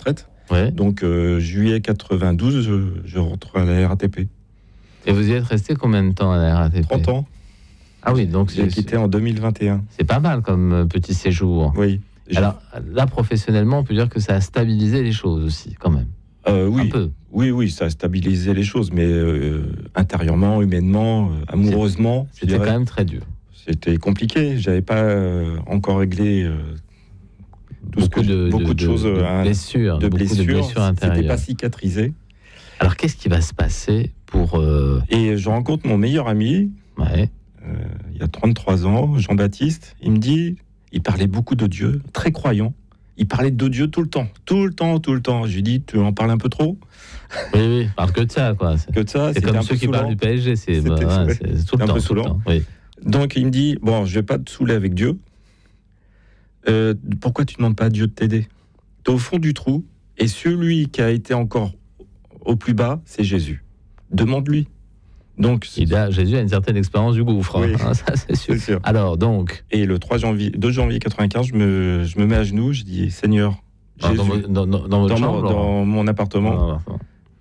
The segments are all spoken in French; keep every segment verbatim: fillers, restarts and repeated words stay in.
retraite. Ouais. Donc, euh, juillet quatre-vingt-douze, je, je rentre à la R A T P. Et vous y êtes resté combien de temps à la R A T P ? trente ans. Ah oui, donc j'ai c'est, quitté en deux mille vingt et un. C'est pas mal comme petit séjour. Oui. Alors là, professionnellement, on peut dire que ça a stabilisé les choses aussi, quand même. Euh, oui. Un peu. Oui, oui, ça a stabilisé les choses, mais euh, intérieurement, humainement, euh, amoureusement, c'est, c'était quand même très dur. C'était compliqué. J'avais pas euh, encore réglé euh, tout beaucoup ce que de, beaucoup de, de choses, de hein, blessures, de beaucoup blessures. de blessures intérieures. C'était pas cicatrisé. Alors, qu'est-ce qui va se passer pour euh... Et je rencontre mon meilleur ami. Ouais. Euh, il y a trente-trois ans, Jean-Baptiste. Il me dit, il parlait beaucoup de Dieu, très croyant. Il parlait de Dieu tout le temps, tout le temps, tout le temps. Je lui dis, tu en parles un peu trop ? Oui, oui, parle que de ça, quoi. C'est, que de ça, c'est comme ceux qui parlent du P S G, c'est, bah, ouais, c'est, c'est tout le un temps. peu saoulant. Tout le temps, oui. Donc il me dit, bon, je vais pas te saouler avec Dieu. Euh, pourquoi tu ne demandes pas à Dieu de t'aider ? Tu es au fond du trou, et celui qui a été encore au plus bas, c'est Jésus. Demande-lui. Donc, Il a, Jésus a une certaine expérience du gouffre, oui, hein, ça c'est sûr. c'est sûr. Alors donc, et le trois janvier, deux janvier quatre-vingt-quinze, je me, je me mets à genoux, je dis Seigneur, Jésus, dans, dans, dans, dans votre dans, chambre, mon, dans mon appartement, non, non, non.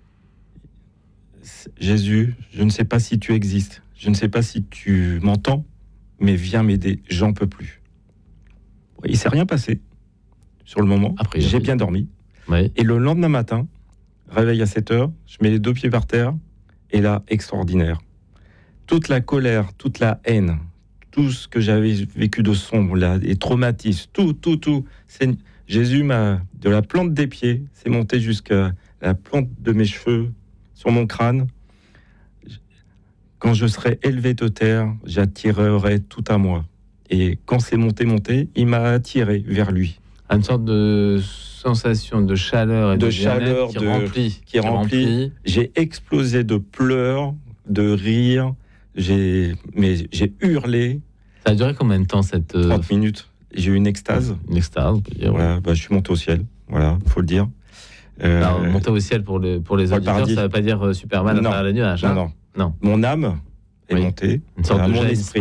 Jésus, je ne sais pas si tu existes, je ne sais pas si tu m'entends, mais viens m'aider, j'en peux plus. Il s'est rien passé sur le moment. Après, j'ai bien dormi. Oui. Et le lendemain matin, réveil à sept heures, je mets les deux pieds par terre. Et là, extraordinaire. Toute la colère, toute la haine, tout ce que j'avais vécu de sombre, là, les traumatismes, tout, tout, tout. C'est, Jésus m'a, de la plante des pieds, c'est monté jusqu'à la plante de mes cheveux, sur mon crâne. Quand je serai élevé de terre, j'attirerai tout à moi. Et quand c'est monté, monté, il m'a attiré vers lui. Une sorte de sensation de chaleur et de, de chaleur qui de, remplit, qui, qui remplit. remplit. J'ai explosé de pleurs, de rires. J'ai, mais j'ai hurlé. Ça a duré combien de temps cette trente minutes. J'ai eu une extase. Une extase, on peut dire. Voilà, bah, je suis monté au ciel. Voilà, faut le dire. Euh, Alors, monter au ciel pour les pour les auditeurs, ça ne veut pas dire euh, Superman non, à travers les nuages. Non, hein non, non. Mon âme est oui. montée. Une sorte voilà, de mon esprit.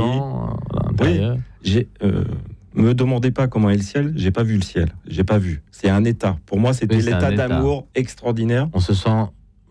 Oui. J'ai. Euh, me demandez pas comment est le ciel. J'ai pas vu le ciel. J'ai pas vu. C'est un état. Pour moi, c'était oui, l'état d'amour extraordinaire. On se sent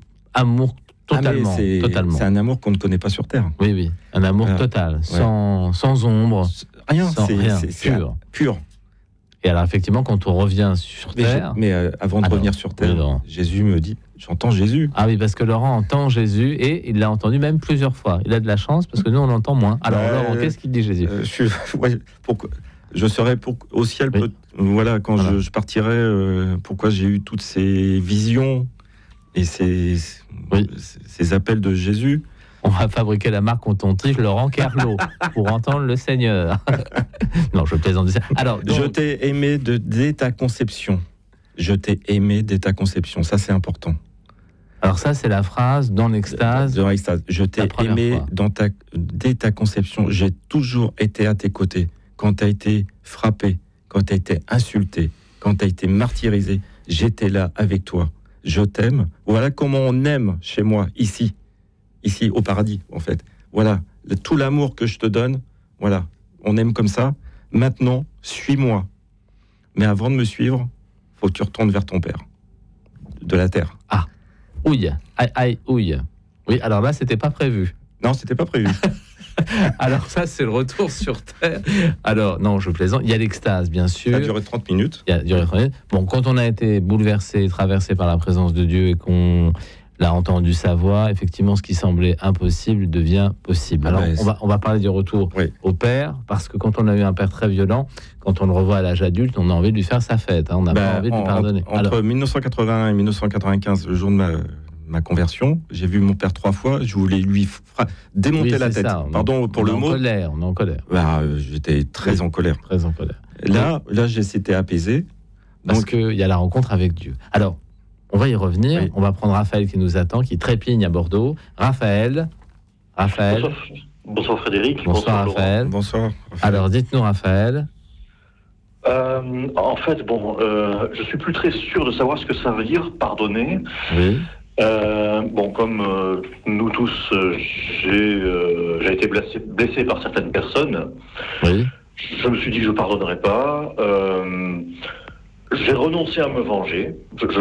amour totalement. Ah, c'est, totalement. c'est un amour qu'on ne connaît pas sur Terre. Oui, oui. Un amour voilà. total, sans, ouais. sans ombre. Rien, sans c'est, rien. C'est, c'est pur. pur. Et alors, effectivement, quand on revient sur mais Terre... Mais euh, avant de ah revenir non, sur Terre, oui, Jésus me dit, j'entends Jésus. Ah oui, parce que Laurent entend Jésus, et il l'a entendu même plusieurs fois. Il a de la chance, parce que nous, on l'entend moins. Alors, euh, Laurent, qu'est-ce qu'il dit, Jésus euh, je, suis, ouais, pourquoi, je serai pour, au ciel, oui. peut, voilà, quand voilà. Je, je partirai, euh, pourquoi j'ai eu toutes ces visions et ces, oui. ces appels de Jésus. On va fabriquer la marque on tontige Laurent Carlo pour entendre le Seigneur. Non, je plaisante. Alors, donc... je t'ai aimé de, dès ta conception. Je t'ai aimé dès ta conception. Ça, c'est important. Alors ça, c'est la phrase dans l'extase. Dans l'extase. Je t'ai aimé dans ta, dès ta conception. J'ai toujours été à tes côtés. Quand tu as été frappé, quand tu as été insulté, quand tu as été martyrisé, j'étais là avec toi. Je t'aime. Voilà comment on aime chez moi, ici. Ici, au paradis, en fait. Voilà, le, tout l'amour que je te donne, voilà, on aime comme ça. Maintenant, suis-moi. Mais avant de me suivre, faut que tu retournes vers ton père, de la terre. Ah, ouille, aïe, aïe, ouille. Oui, alors là, c'était pas prévu. Non, c'était pas prévu. Alors ça, c'est le retour sur Terre. Alors, non, je plaisante. Il y a l'extase, bien sûr. Ça a duré trente minutes. Il y a duré trente minutes. Bon, quand on a été bouleversé, traversé par la présence de Dieu et qu'on... l'a entendu sa voix, effectivement, ce qui semblait impossible devient possible. Alors, on va, on va parler du retour oui. au père, parce que quand on a eu un père très violent, quand on le revoit à l'âge adulte, on a envie de lui faire sa fête, hein, on n'a bah, pas envie de lui pardonner. En, entre Alors, dix-neuf cent quatre-vingt-un et dix-neuf cent quatre-vingt-quinze, le jour de ma, ma conversion, j'ai vu mon père trois fois, je voulais lui fra- démonter oui, la tête. Ça, Pardon pour on le est mot. En colère, on est en colère. Bah, euh, j'étais très oui, en colère. Très en colère. Là, là j'ai s'était apaisé. Parce donc... qu'il y a la rencontre avec Dieu. Alors, on va y revenir. Oui. On va prendre Raphaël qui nous attend, qui trépigne à Bordeaux. Raphaël. Raphaël. Bonsoir, Bonsoir Frédéric. Bonsoir, Bonsoir Raphaël. Bonsoir. Raphaël. Alors, dites-nous, Raphaël. Euh, en fait, bon, euh, je suis plus très sûr de savoir ce que ça veut dire pardonner. Oui. Euh, bon, comme euh, nous tous, euh, j'ai, euh, j'ai été blessé, blessé par certaines personnes. Oui. Je me suis dit que je pardonnerais pas. Euh, j'ai renoncé à me venger. Je, je